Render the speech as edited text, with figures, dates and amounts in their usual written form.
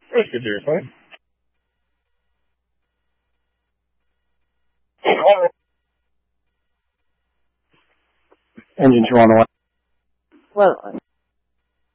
That's good to hear, fine. Engine 2 on the way. Well,